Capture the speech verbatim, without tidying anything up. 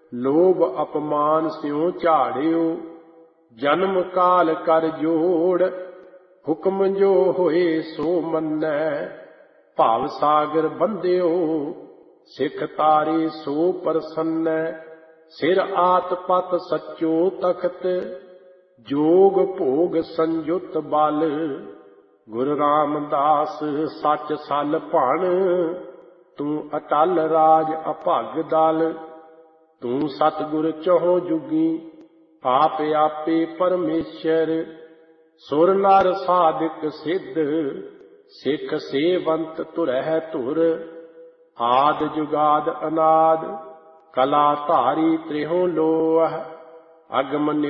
ਲੋਭ ਅਪਮਾਨ ਸਿਉ ਝਾੜਿਓ। ਜਨਮ ਕਾਲ ਕਰ ਜੋੜ, ਹੁਕਮ ਜੋ ਹੋਏ ਸੋ ਮੰਨੈ। ਭਾਵ ਸਾਗਰ ਬੰਧਿਓ, ਸਿੱਖ ਤਾਰੇ ਸੋ ਪ੍ਰਸੰਨੈ। ਸਿਰ ਆਤ ਪਤ ਸੱਚੋ ਤਖਤ, ਜੋਗ ਭੋਗ ਸੰਯੁਤ ਬਲ। ਗੁਰੂ ਰਾਮਦਾਸ ਸੱਚ ਸਲ ਭਣ, ਤੂੰ ਅਟਲ ਰਾਜ ਅਭਗ ਦਲ। ਤੂੰ ਸਤਿਗੁਰ ਚਹੁ ਜੁਗੀ, ਆਪ ਆਪੇ ਪਰਮੇਸ਼ਰ। ਸੁਰ ਨਰ ਸਾਧਿਕ ਸਿੱਧ, ਸਿੱਖ ਸੇਵੰਤ ਧੁਰਹਿ ਧੁਰ। ਆਦਿ ਜੁਗਾਦ ਅਨਾਦ, ਕਲਾ ਧਾਰੀ ਤ੍ਰਿਹੁ ਲੋਹ। ਅਗਮ